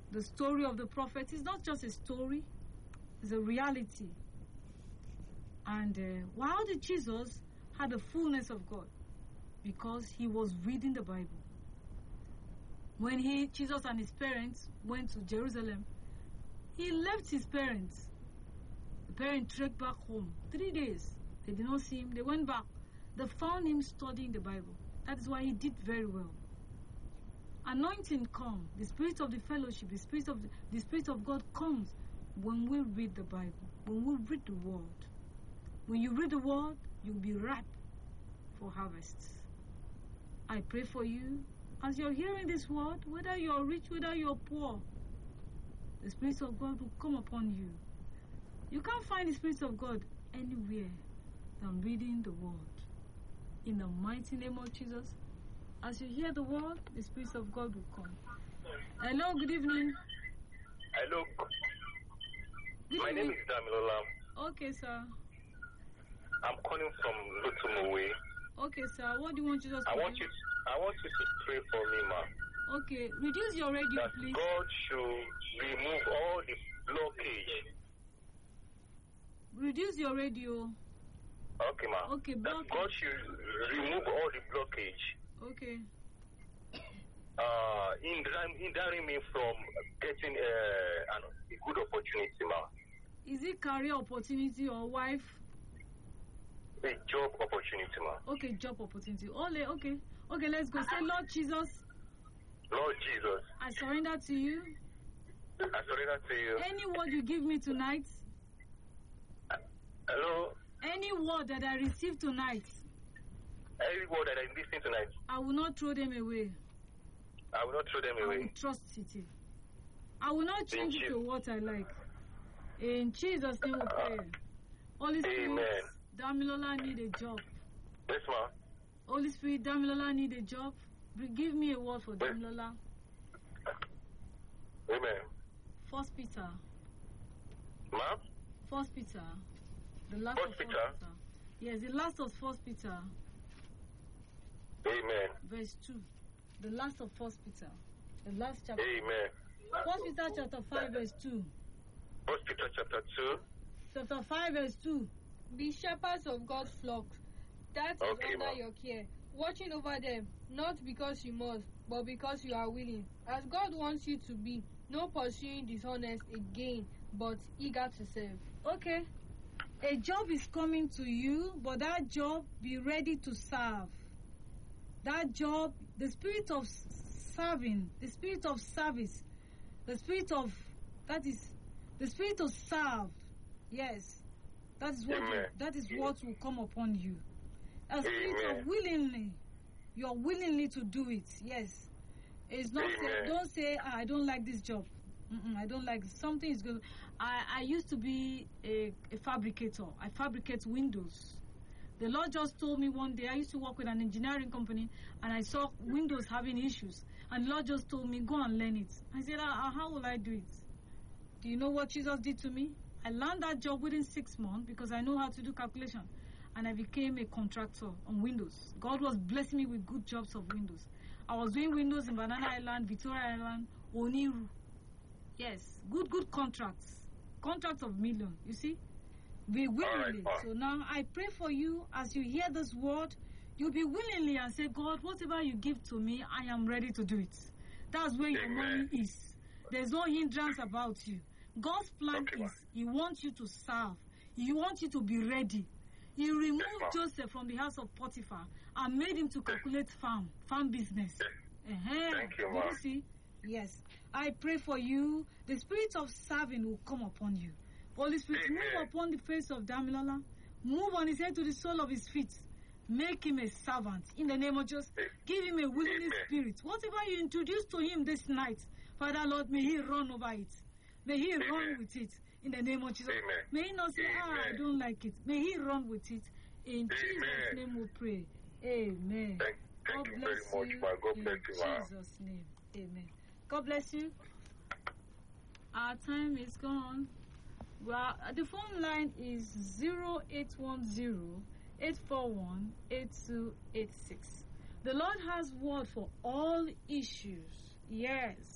The story of the prophet is not just a story, it's a reality. And how did Jesus have the fullness of God? Because he was reading the Bible. When Jesus and his parents went to Jerusalem, he left his parents. The parents trekked back home. 3 days. They did not see him. They went back. They found him studying the Bible. That is why he did very well. Anointing comes. The spirit of the fellowship, the spirit of God comes when we read the Bible, when we read the word. When you read the word, you'll be ripe for harvest. I pray for you as you're hearing this word, whether you're rich, whether you're poor, the Spirit of God will come upon you. You can't find the Spirit of God anywhere than reading the word. In the mighty name of Jesus, as you hear the word, the Spirit of God will come. Hello, good evening. Hello. My name is Damilola. Okay, sir. I'm calling from Lutumowe. Okay, sir. What do you want Jesus to do? I want you to pray for me, ma. Okay. Reduce your radio, that please. God should remove all the blockage. Reduce your radio. Okay, ma. Okay, that God should remove all the blockage. Okay. Hindering me from getting a good opportunity, ma. Is it career opportunity or wife? A job opportunity, ma. Okay, job opportunity. Okay, let's go. Say, Lord Jesus. Lord Jesus. I surrender to you. I surrender to you. Any word you give me tonight. Hello? Any word that I receive tonight. Every word that I listen tonight. I will not throw them away. I will not throw them away. I will trust it. I will not change it to what I like. In Jesus' name we pray. Holy Spirit, Amen. Damilola need a job. Yes, ma. Holy Spirit, Damilola need a job. Give me a word for Damilola. Amen. 1 Peter. Ma? 1 Peter. The last 1 of 1 Peter? Peter. Yes, the last of 1 Peter. Amen. Verse 2. The last of 1 Peter. The last chapter. Amen. 1 Peter chapter 5 verse 2. 1 Peter chapter 2. Chapter 5 verse 2. Be shepherds of God's flock, that is under your care, watching over them, not because you must, but because you are willing, as God wants you to be, no pursuing dishonest gain, but eager to serve. Okay. A job is coming to you, but that job, be ready to serve. That job, the spirit of serving, the spirit of service, the spirit of, that is, the spirit of serve. Yes. That is what will come upon you. A spirit of willingly. You're willingly to do it. Yes. It's not don't say, I don't like this job. I don't like it. Something is good. I used to be a fabricator. I fabricate windows. The Lord just told me one day, I used to work with an engineering company, and I saw windows having issues. And the Lord just told me, go and learn it. I said, how will I do it? Do you know what Jesus did to me? I learned that job within 6 months because I know how to do calculation. And I became a contractor on windows. God was blessing me with good jobs of windows. I was doing windows in Banana Island, Victoria Island, Oniru. Yes, good contracts. Contracts of millions, you see? Be willingly. So now I pray for you as you hear this word, you'll be willingly and say, God, whatever you give to me, I am ready to do it. That's where your money is. There's no hindrance about you. God's plan is He wants you to serve. He wants you to be ready. He removed Joseph from the house of Potiphar and made him to calculate farm business. Thank you, Did you see? Yes. I pray for you. The spirit of serving will come upon you. Holy Spirit, move upon the face of Damilola. Move on his head to the sole of his feet. Make him a servant. In the name of Jesus, give him a willing spirit. Whatever you introduce to him this night, Father Lord, may he run over it. May he run with it. In the name of Jesus. May he not say, I don't like it. May he run with it. In Jesus' name we pray. Amen. Thank you very much, ma. God bless you, ma. In Jesus' name. Amen. God bless you. Our time is gone. Well, the phone line is 0810-841-8286. The Lord has word for all issues. Yes.